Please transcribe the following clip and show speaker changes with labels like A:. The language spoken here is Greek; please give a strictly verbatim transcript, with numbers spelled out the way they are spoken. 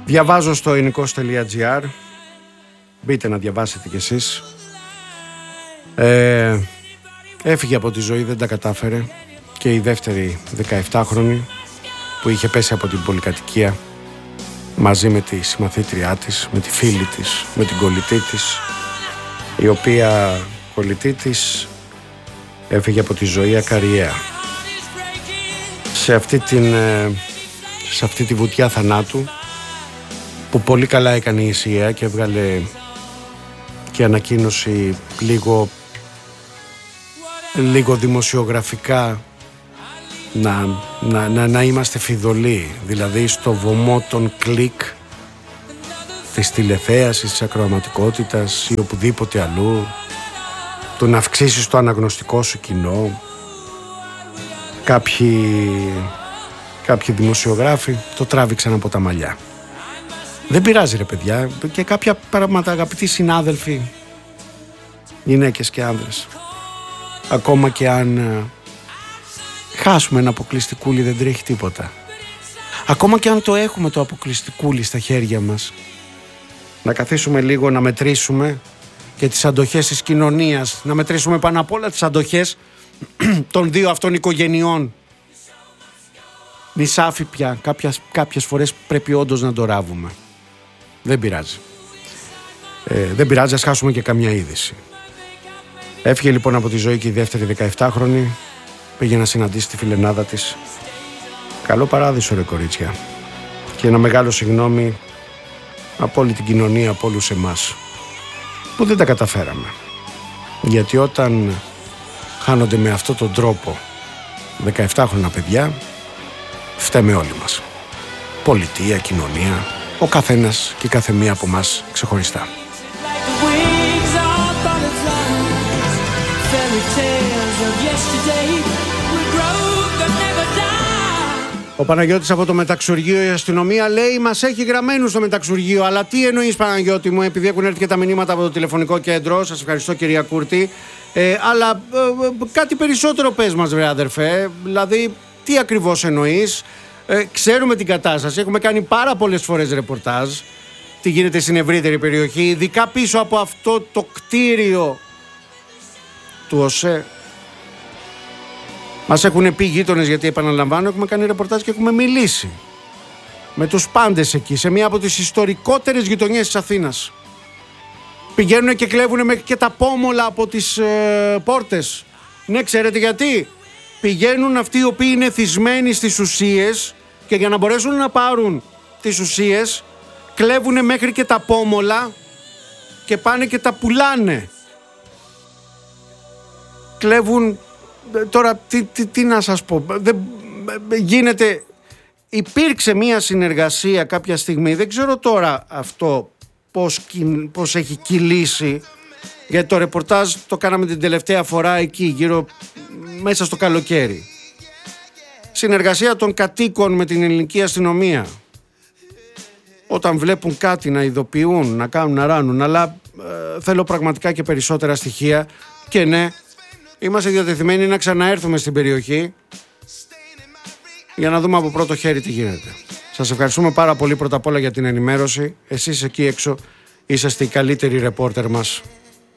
A: Διαβάζω στο ελληνικός τελεία τζι άρ. Μπείτε να διαβάσετε κι εσείς. Ε, έφυγε από τη ζωή, δεν τα κατάφερε. Και η δεύτερη δεκαεπτάχρονη που είχε πέσει από την πολυκατοικία μαζί με τη συμμαθήτριά της, με τη φίλη της, με την κολλητή της, η οποία κολλητή της έφυγε από τη ζωή ακαριέα. Σε αυτή, την, σε αυτή τη βουτιά θανάτου που πολύ καλά έκανε η ΙΣΙΑ και έβγαλε και ανακοίνωση λίγο, λίγο δημοσιογραφικά να, να, να, να είμαστε φιδωλοί, δηλαδή στο βωμό των κλικ της τηλεθέασης, της ακροαματικότητας ή οπουδήποτε αλλού, το να αυξήσεις το αναγνωστικό σου κοινό. Κάποιοι, κάποιοι δημοσιογράφοι το τράβηξαν από τα μαλλιά. Δεν πειράζει ρε παιδιά, και κάποια πράγματα, αγαπητοί συνάδελφοι, γυναίκες και άνδρες, ακόμα και αν χάσουμε ένα αποκλειστικούλι δεν τρέχει τίποτα. Ακόμα και αν το έχουμε το αποκλειστικούλι στα χέρια μας, να καθίσουμε λίγο να μετρήσουμε και τις αντοχές της κοινωνίας, να μετρήσουμε πάνω απ' όλα τις αντοχές των δύο αυτών οικογενειών. Νησάφι πια, κάποιες, κάποιες φορές πρέπει όντως να το ράβουμε. Δεν πειράζει. Ε, δεν πειράζει, ας χάσουμε και καμιά είδηση. Έφυγε λοιπόν από τη ζωή και η δεύτερη δεκαεπτάχρονη. Πήγε να συναντήσει τη φιλενάδα της. Καλό παράδεισο ρε κορίτσια. Και ένα μεγάλο συγγνώμη από όλη την κοινωνία, από όλους εμάς που δεν τα καταφέραμε. Γιατί όταν χάνονται με αυτόν τον τρόπο δεκαεπτάχρονα παιδιά, φταίμε όλοι μας. Πολιτεία, κοινωνία, ο καθένας και η καθεμία από μας ξεχωριστά. Ο Παναγιώτης από το μεταξουργείο, η αστυνομία λέει μας έχει γραμμένους στο μεταξουργείο. Αλλά τι εννοείς Παναγιώτη μου, επειδή έχουν έρθει και τα μηνύματα από το τηλεφωνικό κέντρο. Σας ευχαριστώ κυρία Κούρτη. ε, Αλλά ε, ε, κάτι περισσότερο πες μας βρε αδερφέ. Δηλαδή τι ακριβώς εννοείς? ε, Ξέρουμε την κατάσταση, έχουμε κάνει πάρα πολλές φορές ρεπορτάζ τι γίνεται στην ευρύτερη περιοχή, ειδικά πίσω από αυτό το κτίριο του ΟΣΕ. Μας έχουν πει γείτονες, γιατί επαναλαμβάνω, έχουμε κάνει ρεπορτάζ και έχουμε μιλήσει με τους πάντες εκεί, σε μία από τις ιστορικότερες γειτονιές της Αθήνας. Πηγαίνουν και κλέβουν μέχρι και τα πόμολα από τις ε, πόρτες. Ναι, ξέρετε γιατί? Πηγαίνουν αυτοί οι οποίοι είναι θυσμένοι στις ουσίες και για να μπορέσουν να πάρουν τις ουσίες κλέβουν μέχρι και τα πόμολα και πάνε και τα πουλάνε. Κλέβουν. Τώρα τι, τι, τι να σας πω, δεν, γίνεται, υπήρξε μια συνεργασία κάποια στιγμή, δεν ξέρω τώρα αυτό πώς, πώς έχει κυλήσει, γιατί το ρεπορτάζ το κάναμε την τελευταία φορά εκεί γύρω μέσα στο καλοκαίρι. Συνεργασία των κατοίκων με την ελληνική αστυνομία, όταν βλέπουν κάτι να ειδοποιούν, να κάνουν, να ράνουν, αλλά ε, θέλω πραγματικά και περισσότερα στοιχεία. Και ναι, είμαστε διατεθειμένοι να ξαναέρθουμε στην περιοχή για να δούμε από πρώτο χέρι τι γίνεται. Σας ευχαριστούμε πάρα πολύ πρώτα απ' όλα για την ενημέρωση. Εσείς εκεί έξω είσαστε οι καλύτεροι ρεπόρτερ μας